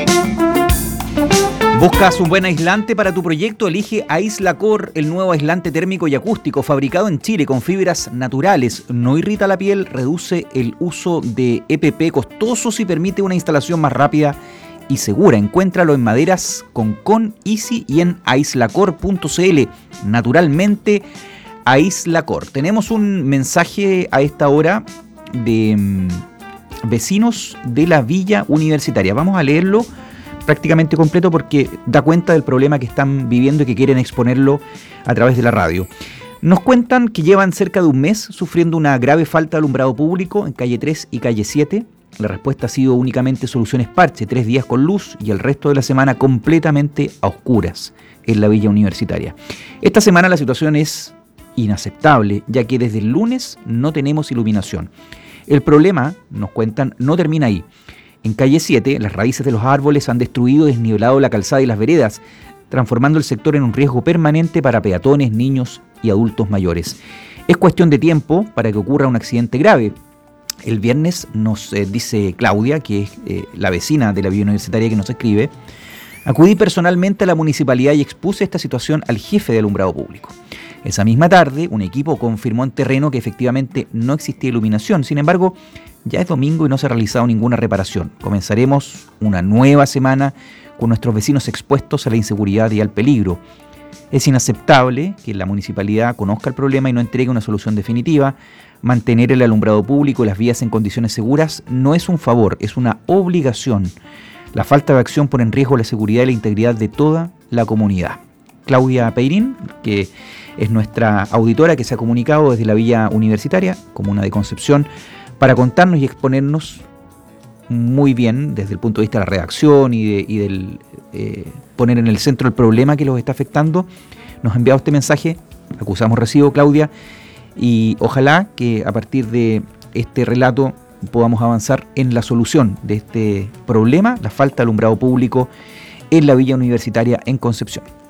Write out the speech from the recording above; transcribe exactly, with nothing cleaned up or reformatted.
¿Buscas un buen aislante para tu proyecto? Elige Aislacor, el nuevo aislante térmico y acústico fabricado en Chile con fibras naturales. No irrita la piel, reduce el uso de E P P costosos y permite una instalación más rápida y segura. Encuéntralo en Maderas Concon, Easy y en aislacor punto c l. Naturalmente, Aislacor. Tenemos un mensaje a esta hora de um, vecinos de la Villa Universitaria. Vamos a leerlo prácticamente completo porque da cuenta del problema que están viviendo y que quieren exponerlo a través de la radio. Nos cuentan que llevan cerca de un mes sufriendo una grave falta de alumbrado público en calle tres y calle siete. La respuesta ha sido únicamente soluciones parche, tres días con luz y el resto de la semana completamente a oscuras en la Villa Universitaria. Esta semana la situación es inaceptable, ya que desde el lunes no tenemos iluminación. El problema, nos cuentan, no termina ahí. En calle siete, las raíces de los árboles han destruido y desnivelado la calzada y las veredas, transformando el sector en un riesgo permanente para peatones, niños y adultos mayores. Es cuestión de tiempo para que ocurra un accidente grave. El viernes nos eh, dice Claudia, que es eh, la vecina de la Villa Universitaria que nos escribe, acudí personalmente a la municipalidad y expuse esta situación al jefe de alumbrado público. Esa misma tarde, un equipo confirmó en terreno que efectivamente no existía iluminación. Sin embargo, ya es domingo y no se ha realizado ninguna reparación. Comenzaremos una nueva semana con nuestros vecinos expuestos a la inseguridad y al peligro. Es inaceptable que la municipalidad conozca el problema y no entregue una solución definitiva. Mantener el alumbrado público y las vías en condiciones seguras no es un favor, es una obligación. La falta de acción pone en riesgo la seguridad y la integridad de toda la comunidad. Claudia Peirín, que es nuestra auditora que se ha comunicado desde la Villa Universitaria, comuna de Concepción, para contarnos y exponernos muy bien desde el punto de vista de la redacción y, de, y del eh, poner en el centro el problema que los está afectando. Nos ha enviado este mensaje, acusamos recibo, Claudia, y ojalá que a partir de este relato podamos avanzar en la solución de este problema, la falta de alumbrado público en la Villa Universitaria en Concepción.